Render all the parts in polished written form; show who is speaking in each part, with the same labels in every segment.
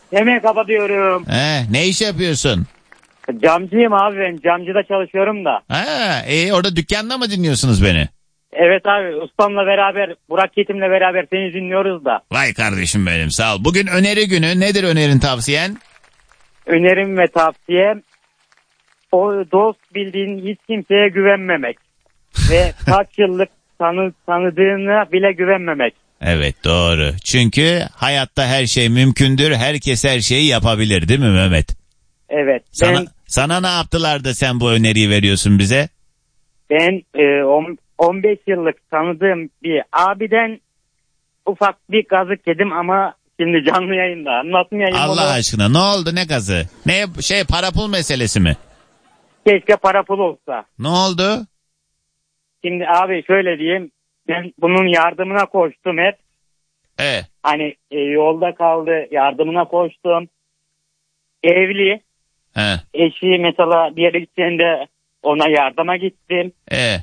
Speaker 1: Hemen kapatıyorum.
Speaker 2: Ne iş yapıyorsun?
Speaker 1: Camcıyım abi ben. Camcıda çalışıyorum da.
Speaker 2: Orada dükkanda mı dinliyorsunuz beni?
Speaker 1: Evet abi ustamla beraber Burak Yetim'le beraber seni dinliyoruz da.
Speaker 2: Vay kardeşim benim sağ ol. Bugün öneri günü. Nedir önerin tavsiyen?
Speaker 1: Önerim ve tavsiyem o dost bildiğin hiç kimseye güvenmemek. Ve kaç yıllık tanıdığına bile güvenmemek.
Speaker 2: Evet doğru. Çünkü hayatta her şey mümkündür. Herkes her şeyi yapabilir değil mi Mehmet?
Speaker 1: Evet.
Speaker 2: Sana ne yaptılar da sen bu öneriyi veriyorsun bize?
Speaker 1: Ben 15 yıllık tanıdığım bir abiden ufak bir kazık yedim ama şimdi canlı yayında anlatmayayım.
Speaker 2: Allah aşkına ne oldu, ne gazı? Ne para pul meselesi mi?
Speaker 1: Keşke para pul olsa.
Speaker 2: Ne oldu?
Speaker 1: Şimdi abi şöyle diyeyim. Ben bunun yardımına koştum hep. Hani yolda kaldı, yardımına koştum. Evli. Eşi mesela bir yere gittiğinde ona yardıma gittim.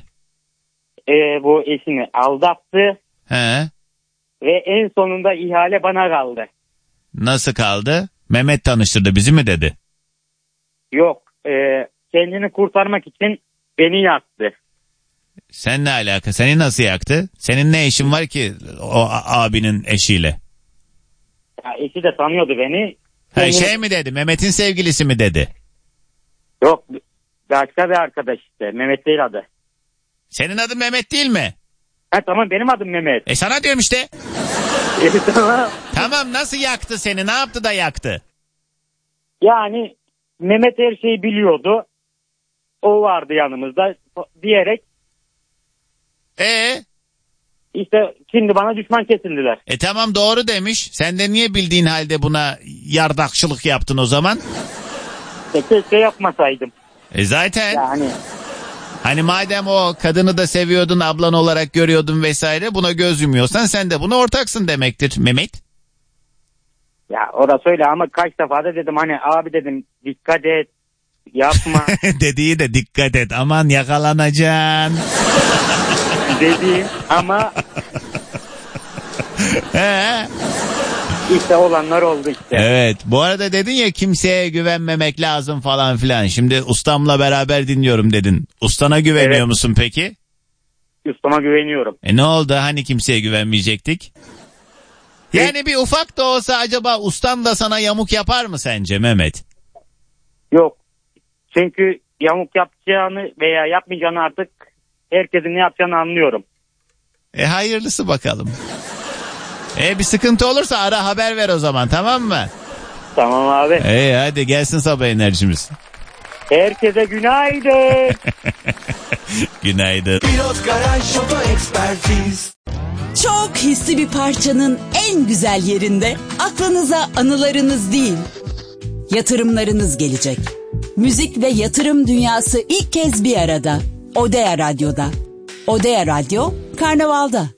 Speaker 1: Bu eşini aldattı. Ve en sonunda ihale bana kaldı.
Speaker 2: Nasıl kaldı? Mehmet tanıştırdı bizi mi dedi?
Speaker 1: Yok. Kendini kurtarmak için beni yaktı.
Speaker 2: Sen ne alaka? Seni nasıl yaktı? Senin ne işin var ki o abinin eşiyle?
Speaker 1: Ya eşi de tanıyordu beni.
Speaker 2: Mi dedi? Mehmet'in sevgilisi mi dedi?
Speaker 1: Yok. Başka bir arkadaş işte. Mehmet değil adı.
Speaker 2: Senin adın Mehmet değil mi?
Speaker 1: Tamam benim adım Mehmet.
Speaker 2: Sana diyorum işte.
Speaker 1: Tamam.
Speaker 2: Tamam nasıl yaktı seni? Ne yaptı da yaktı?
Speaker 1: Yani Mehmet her şeyi biliyordu. O vardı yanımızda diyerek. İşte şimdi bana düşman kesildiler.
Speaker 2: Tamam doğru demiş. Sen de niye bildiğin halde buna yardakçılık yaptın o zaman?
Speaker 1: Keşke yapmasaydım.
Speaker 2: Zaten.
Speaker 1: Yani.
Speaker 2: Hani madem o kadını da seviyordun, ablan olarak görüyordun vesaire, buna göz yumuyorsan sen de buna ortaksın demektir Mehmet.
Speaker 1: Ya orası öyle ama kaç defa da dedim hani abi dedim dikkat et, yapma.
Speaker 2: Dediği de dikkat et, aman yakalanacaksın.
Speaker 1: Dediğim ama işte olanlar oldu işte.
Speaker 2: Evet, bu arada dedin ya kimseye güvenmemek lazım falan filan. Şimdi ustamla beraber dinliyorum dedin. Ustana güveniyor musun peki?
Speaker 1: Ustama güveniyorum.
Speaker 2: Ne oldu, hani kimseye güvenmeyecektik? Yani bir ufak da olsa acaba ustan da sana yamuk yapar mı sence Mehmet?
Speaker 1: Yok. Çünkü yamuk yapacağını veya yapmayacağını artık herkesin ne yapacağını anlıyorum.
Speaker 2: Hayırlısı bakalım. Bir sıkıntı olursa ara haber ver o zaman, tamam mı?
Speaker 3: Tamam abi.
Speaker 2: Hadi gelsin sabah enerjimiz.
Speaker 3: Herkese günaydın.
Speaker 2: Günaydın.
Speaker 4: Pilot Garaj Oto Ekspertiz.
Speaker 5: Çok hisli bir parçanın en güzel yerinde aklınıza anılarınız değil, yatırımlarınız gelecek. Müzik ve yatırım dünyası ilk kez bir arada. Odea Radyo'da. Odea Radyo, Karnaval'da.